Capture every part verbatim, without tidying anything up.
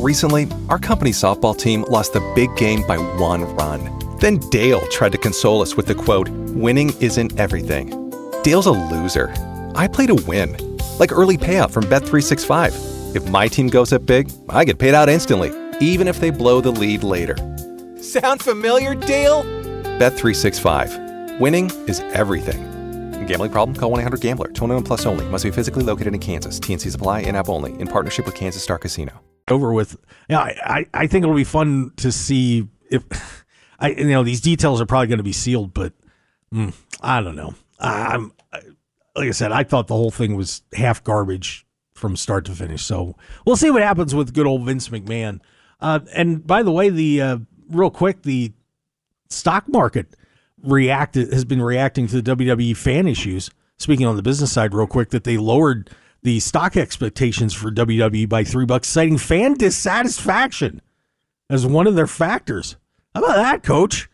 Recently, our company softball team lost the big game by one run. Then Dale tried to console us with the quote, "Winning isn't everything." Dale's a loser. I play to win. Like early payout from Bet three sixty-five. If my team goes up big, I get paid out instantly, even if they blow the lead later. Sound familiar, Dale? Bet three sixty-five. Winning is everything. Gambling problem? Call one eight hundred gambler. twenty-one plus only. Must be physically located in Kansas. T N Cs apply. In-app only. In partnership with Kansas Star Casino. Over with. Yeah, I, I, I think it'll be fun to see if I you know these details are probably going to be sealed, but mm, I don't know. I'm like I said, I thought the whole thing was half garbage from start to finish. So we'll see what happens with good old Vince McMahon. Uh, and by the way, the uh, real quick, the stock market reacted has been reacting to the W W E fan issues. Speaking on the business side, real quick, that they lowered the stock expectations for W W E by three bucks, citing fan dissatisfaction as one of their factors. How about that, Coach?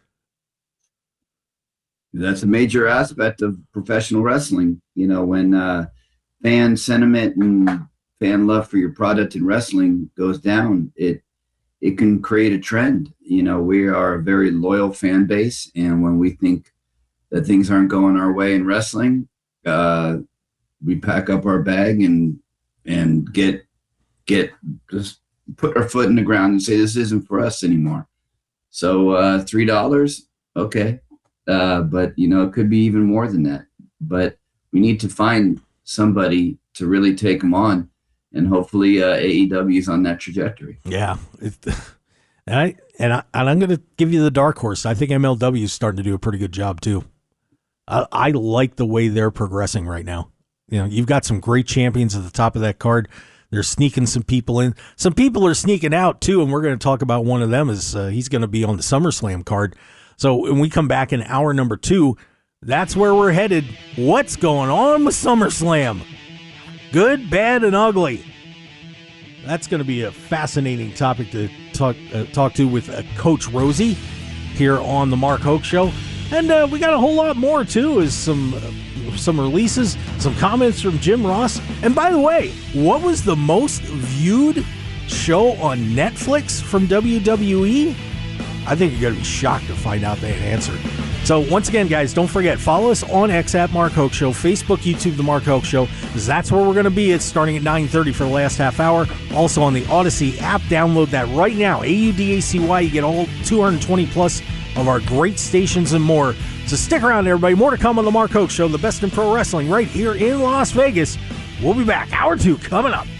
That's a major aspect of professional wrestling. You know, when uh, fan sentiment and fan love for your product in wrestling goes down, it it can create a trend. You know, we are a very loyal fan base, and when we think that things aren't going our way in wrestling, uh, we pack up our bag and and get get just put our foot in the ground and say this isn't for us anymore. So uh, three dollars, okay. Uh, but, you know, it could be even more than that. But we need to find somebody to really take them on. And hopefully uh, A E W is on that trajectory. Yeah. It, and, I, and, I, and I'm going to give you the dark horse. I think M L W is starting to do a pretty good job, too. I, I like the way they're progressing right now. You know, you've got some great champions at the top of that card. They're sneaking some people in. Some people are sneaking out, too, and we're going to talk about one of them. Is uh, he's going to be on the SummerSlam card. So when we come back in hour number two, that's where we're headed. What's going on with SummerSlam? Good, bad, and ugly. That's going to be a fascinating topic to talk uh, talk to with uh, Coach Rosie here on the Mark Hoke Show. And uh, we got a whole lot more, too, as some, uh, some releases, some comments from Jim Ross. And by the way, what was the most viewed show on Netflix from W W E? I think you're going to be shocked to find out they had answered. So once again, guys, don't forget, follow us on X at Mark Hoke Show, Facebook, YouTube, The Mark Hoke Show, because that's where we're going to be. It's starting at nine thirty for the last half hour. Also on the Odyssey app, download that right now. A U D A C Y, you get all two hundred twenty plus of our great stations and more. So stick around, everybody. More to come on The Mark Hoke Show, the best in pro wrestling right here in Las Vegas. We'll be back. Hour two coming up.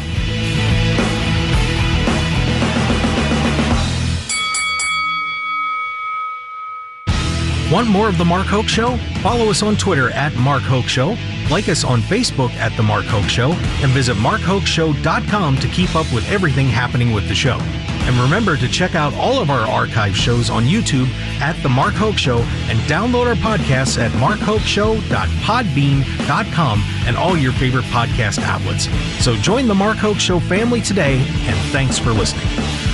Want more of The Mark Hoke Show? Follow us on Twitter at Mark Hoke Show, like us on Facebook at The Mark Hoke Show, and visit mark hoke show dot com to keep up with everything happening with the show. And remember to check out all of our archive shows on YouTube at The Mark Hoke Show and download our podcasts at mark hoke show dot podbean dot com and all your favorite podcast outlets. So join The Mark Hoke Show family today, and thanks for listening.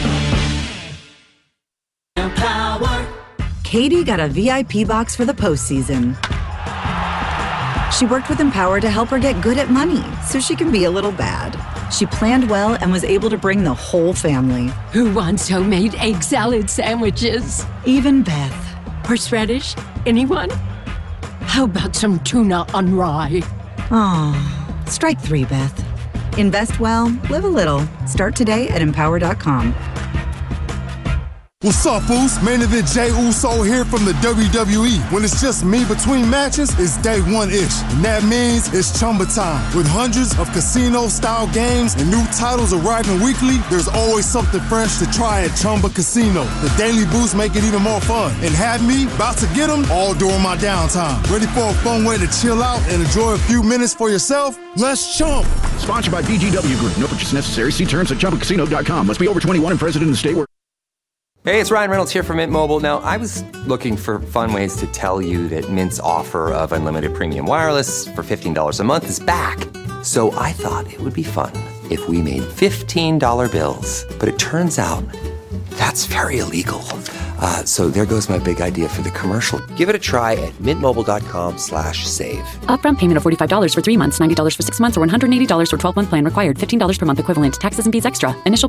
Katie got a V I P box for the postseason. She worked with Empower to help her get good at money so she can be a little bad. She planned well and was able to bring the whole family. Who wants homemade egg salad sandwiches? Even Beth. Horseradish? Anyone? How about some tuna on rye? Aw, strike three, Beth. Invest well, live a little. Start today at empower dot com. What's up, Foos? Main Event Jay Uso here from the W W E. When it's just me between matches, it's day one-ish. And that means it's Chumba time. With hundreds of casino-style games and new titles arriving weekly, there's always something fresh to try at Chumba Casino. The daily boosts make it even more fun. And have me about to get them all during my downtime. Ready for a fun way to chill out and enjoy a few minutes for yourself? Let's chump. Sponsored by B G W Group. No purchase necessary. See terms at chumba casino dot com. Must be over twenty-one and present in the state where... Hey, it's Ryan Reynolds here from Mint Mobile. Now, I was looking for fun ways to tell you that Mint's offer of unlimited premium wireless for fifteen dollars a month is back. So I thought it would be fun if we made fifteen dollar bills. But it turns out that's very illegal. Uh, so there goes my big idea for the commercial. Give it a try at mintmobile.com slash save. Upfront payment of forty-five dollars for three months, ninety dollars for six months, or one hundred eighty dollars for twelve-month plan required. fifteen dollars per month equivalent. Taxes and fees extra. Initial